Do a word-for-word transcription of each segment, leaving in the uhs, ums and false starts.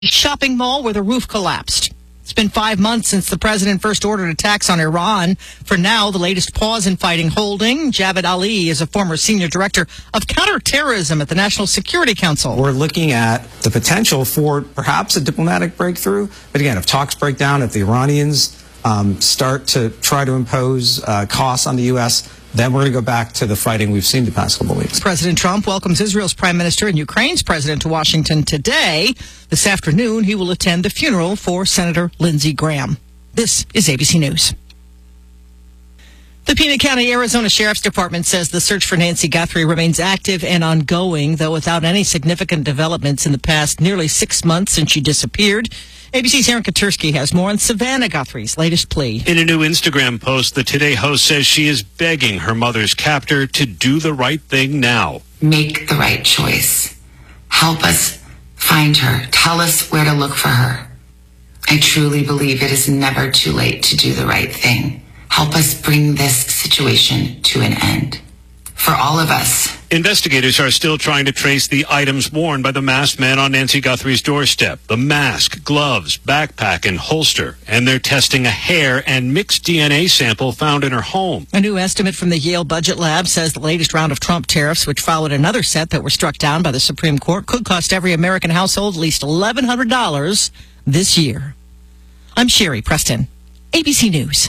shopping mall where the roof collapsed. It's been five months since the president first ordered attacks on Iran. For now, the latest pause in fighting holding. Javad Ali is a former senior director of counterterrorism at the National Security Council. We're looking at the potential for perhaps a diplomatic breakthrough. But again, if talks break down, if the Iranians um, start to try to impose uh, costs on the U S, then we're going to go back to the fighting we've seen the past couple of weeks. President Trump welcomes Israel's prime minister and Ukraine's president to Washington today. This afternoon, he will attend the funeral for Senator Lindsey Graham. This is A B C News. The Pima County, Arizona Sheriff's Department says the search for Nancy Guthrie remains active and ongoing, though without any significant developments in the past nearly six months since she disappeared. A B C's Aaron Katursky has more on Savannah Guthrie's latest plea. In a new Instagram post, the Today host says she is begging her mother's captor to do the right thing now. Make the right choice. Help us find her. Tell us where to look for her. I truly believe it is never too late to do the right thing. Help us bring this situation to an end. For all of us. Investigators are still trying to trace the items worn by the masked man on Nancy Guthrie's doorstep. The mask, gloves, backpack, and holster. And they're testing a hair and mixed D N A sample found in her home. A new estimate from the Yale Budget Lab says the latest round of Trump tariffs, which followed another set that were struck down by the Supreme Court, could cost every American household at least eleven hundred dollars this year. I'm Sherry Preston, A B C News.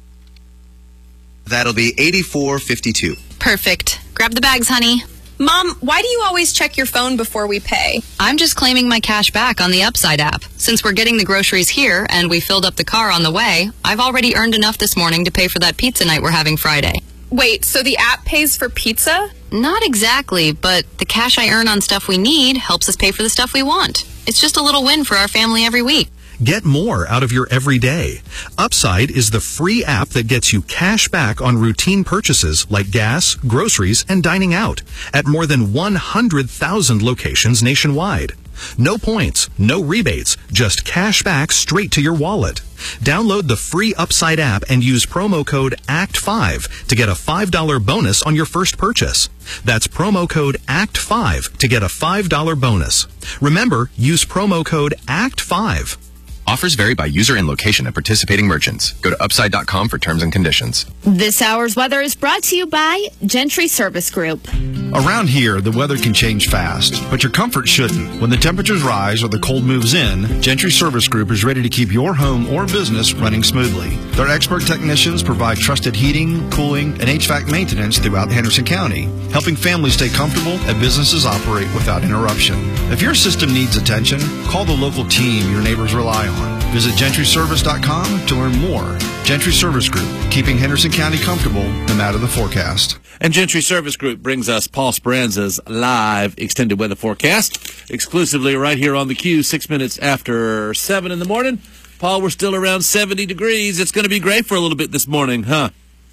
That'll be eighty-four fifty-two. Perfect. Grab the bags, honey. Mom, why do you always check your phone before we pay? I'm just claiming my cash back on the Upside app. Since we're getting the groceries here and we filled up the car on the way, I've already earned enough this morning to pay for that pizza night we're having Friday. Wait, so the app pays for pizza? Not exactly, but the cash I earn on stuff we need helps us pay for the stuff we want. It's just a little win for our family every week. Get more out of your everyday. Upside is the free app that gets you cash back on routine purchases like gas, groceries, and dining out at more than one hundred thousand locations nationwide. No points, no rebates, just cash back straight to your wallet. Download the free Upside app and use promo code A C T five to get a five dollar bonus on your first purchase. That's promo code A C T five to get a five dollar bonus. Remember, use promo code A C T five. Offers vary by user and location at participating merchants. Go to upside dot com for terms and conditions. This hour's weather is brought to you by Gentry Service Group. Around here, the weather can change fast, but your comfort shouldn't. When the temperatures rise or the cold moves in, Gentry Service Group is ready to keep your home or business running smoothly. Their expert technicians provide trusted heating, cooling, and H V A C maintenance throughout Henderson County, helping families stay comfortable and businesses operate without interruption. If your system needs attention, call the local team your neighbors rely on. Visit gentry service dot com to learn more. Gentry Service Group, keeping Henderson County comfortable no matter the forecast. And Gentry Service Group brings us Paul Speranza's live extended weather forecast, exclusively right here on the Q, six minutes after seven in the morning. Paul, we're still around seventy degrees. It's going to be great for a little bit this morning, huh?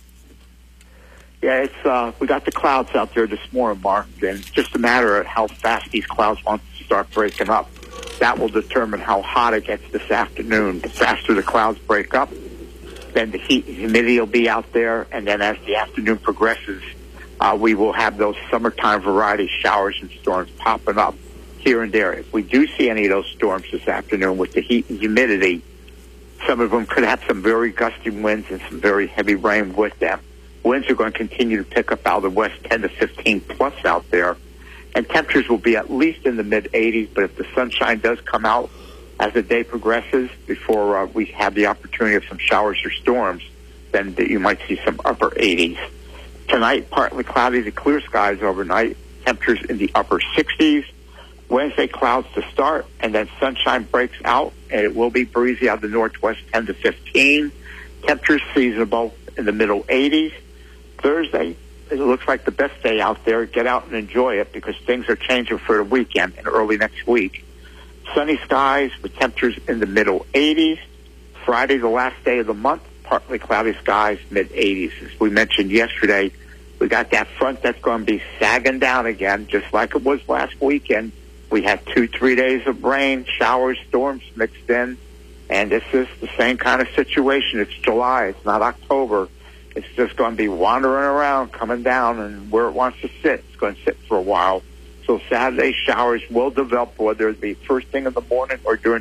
Yeah, it's uh, we got the clouds out there this morning, Mark, and it's just a matter of how fast these clouds want to start breaking up. That will determine how hot it gets this afternoon. The faster the clouds break up, then the heat and humidity will be out there, and then as the afternoon progresses, uh, we will have those summertime variety showers and storms popping up here and there. If we do see any of those storms this afternoon with the heat and humidity, some of them could have some very gusty winds and some very heavy rain with them. Winds are going to continue to pick up out of the west, ten to fifteen plus out there. And temperatures will be at least in the mid eighties, but if the sunshine does come out as the day progresses, before uh, we have the opportunity of some showers or storms, then you might see some upper eighties. Tonight, partly cloudy to clear skies overnight, temperatures in the upper sixties. Wednesday, clouds to start, and then sunshine breaks out, and it will be breezy out of the northwest, ten to fifteen. Temperatures seasonable in the middle eighties. Thursday, it looks like the best day out there. Get out and enjoy it because things are changing for the weekend and early next week. Sunny skies with temperatures in the middle eighties. Friday, the last day of the month, partly cloudy skies, mid eighties. As we mentioned yesterday, we got that front that's going to be sagging down again, just like it was last weekend. We had two, three days of rain, showers, storms mixed in, and this is the same kind of situation. It's July. It's not October. It's just going to be wandering around, coming down, and where it wants to sit, it's going to sit for a while. So Saturday showers will develop, whether it be first thing in the morning or during